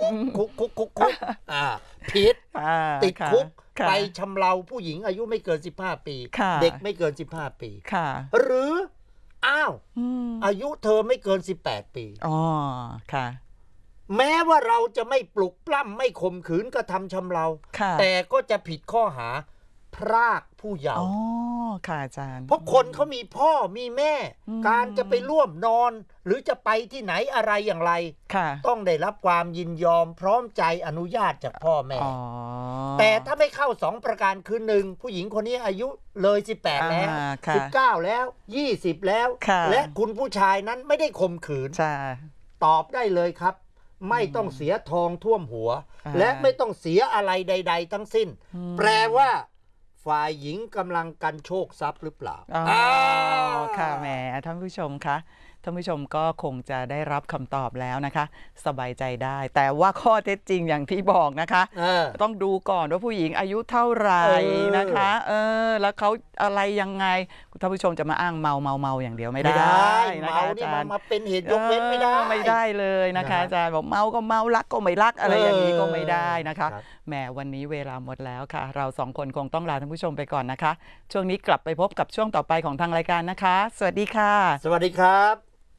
คุกผิดติดคุกไปชำเราผู้หญิงอายุไม่เกิน15 ปีเด็กไม่เกิน15 ปีหรืออายุเธอไม่เกิน18 ปีแม้ว่าเราจะไม่ปลุกปล้ำไม่ข่มขืนกระทำชำเราแต่ก็จะผิดข้อหาพรากผู้เยาว์ค่ะอาจารย์เพราะคนเขามีพ่อมีแม่การจะไปร่วมนอนหรือจะไปที่ไหนอะไรอย่างไรต้องได้รับความยินยอมพร้อมใจอนุญาตจากพ่อแม่แต่ถ้าไม่เข้า2 ประการคือ1ผู้หญิงคนนี้อายุเลย18แล้ว19แล้ว20แล้วและคุณผู้ชายนั้นไม่ได้ข่มขืนตอบได้เลยครับไม่ต้องเสียทองท่วมหัวและไม่ต้องเสียอะไรใดๆทั้งสิ้นแปลว่าฝ่ายหญิงกำลังกันโชคทรัพย์หรือเปล่าค่ะแหมท่านผู้ชมคะท่านผู้ชมก็คงจะได้รับคำตอบแล้วนะคะสบายใจได้แต่ว่าข้อเท็จจริงอย่างที่บอกนะคะต้องดูก่อนว่าผู้หญิงอายุเท่าไหร่นะคะแล้วเขาอะไรยังไงท่านผู้ชมจะมาอ้างเมาอย่างเดียวไม่ได้นะคะอาจารย์มาเป็นเหตุยกเว้นไม่ได้เลยนะคะอาจารย์บอกเมาก็เมารักก็ไม่รักอะไรอย่างนี้ก็ไม่ได้นะคะแหมวันนี้เวลาหมดแล้วค่ะเรา2 คนคงต้องลาท่านผู้ชมไปก่อนนะคะช่วงนี้กลับไปพบกับช่วงต่อไปของทางรายการนะคะสวัสดีค่ะสวัสดีครับ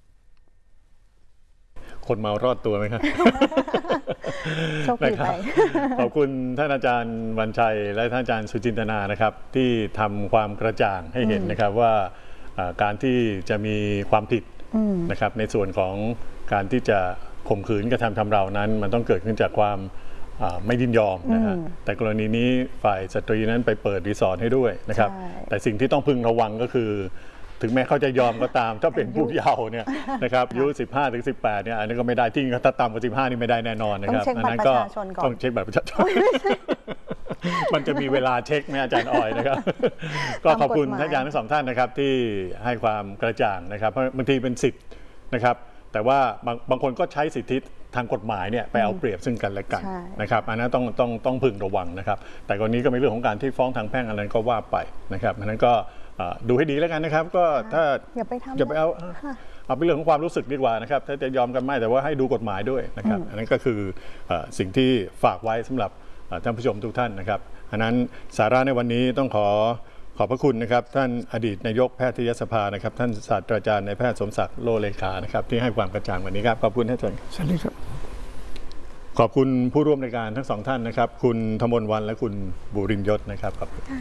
คนเมารอดตัวไหมครับโชคดีไปขอบคุณท่านอาจารย์วันชัยและท่านอาจารย์สุจินตนานะครับที่ทำความกระจ่างให้เห็นนะครับว่าการที่จะมีความผิดนะครับในส่วนของการที่จะข่มขืนกระทำชำเรานั้นมันต้องเกิดขึ้นจากความไม่ยินยอมนะฮะแต่กรณีนี้ฝ่ายสตรีนั้นไปเปิดรีสอร์ทให้ด้วยนะครับแต่สิ่งที่ต้องพึงระวังก็คือถึงแม้เขาจะยอมก็ตามถ้าเป็นผู้เยาว์เนี่ยนะครับอายุ15 ถึง 18เนี่ยอันนี้ก็ไม่ได้ที่ถ้าต่ำกว่า15นี่ไม่ได้แน่นอนนะครับอันนั้นก็ต้องเช็คบัตรประชาชนมันจะมีเวลาเช็คไหมอาจารย์ออยนะครับก็ขอบคุณท่านอาจารย์ทั้ง2 ท่านนะครับที่ให้ความกระจ่างนะครับเพราะบางทีเป็นสิทธิ์นะครับแต่ว่าบางคนก็ใช้สิทธิทางกฎหมายเนี่ยไปเอาเปรียบซึ่งกันและกันนะครับอันนั้นต้องพึงระวังนะครับแต่กรณีก็เป็นเรื่องของการที่ฟ้องทางแพ่งอันนั้นก็ว่าไปนะครับอันนั้นก็ดูให้ดีแล้วกันนะครับก็ถ้าอย่าไปเอาเป็นเรื่องของความรู้สึกดีกว่านะครับถ้าจะยอมกันไม่แต่ว่าให้ดูกฎหมายด้วยนะครับอันนั้นก็คือสิ่งที่ฝากไว้สำหรับท่านผู้ชมทุกท่านนะครับอันนั้นสาระในวันนี้ต้องขอบพระคุณนะครับท่านอดีตนายกแพทยสภานะครับท่านศาสตราจารย์นายแพทย์สมศักดิ์โลเลขานะครับที่ให้ความกระจ่างวันนี้ครับขอบคุณท่านอาจารย์สวัสดีครับขอบคุณผู้ร่วมรายการทั้ง2 ท่านนะครับคุณธมลวรรณและคุณบุรินทร์ยศนะครับขอบคุณ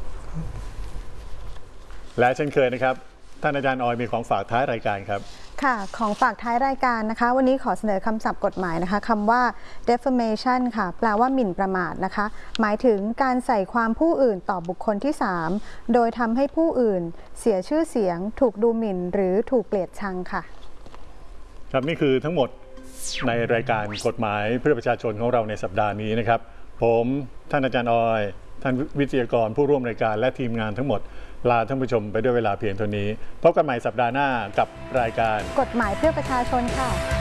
และเช่นเคยนะครับท่านอาจารย์ออยมีของฝากท้ายรายการครับค่ะของฝากท้ายรายการนะคะวันนี้ขอเสนอคำศัพท์กฎหมายนะคะคำว่า defamation ค่ะแปลว่าหมิ่นประมาทนะคะหมายถึงการใส่ความผู้อื่นต่อบุคคลที่3โดยทำให้ผู้อื่นเสียชื่อเสียงถูกดูหมิ่นหรือถูกเกลียดชังค่ะครับนี่คือทั้งหมดในรายการกฎหมายเพื่อประชาชนของเราในสัปดาห์นี้นะครับผมท่านอาจารย์ออยท่านวิทยากรผู้ร่วมรายการและทีมงานทั้งหมดลาท่านผู้ชมไปด้วยเวลาเพียงเท่านี้พบกันใหม่สัปดาห์หน้ากับรายการกฎหมายเพื่อประชาชนค่ะ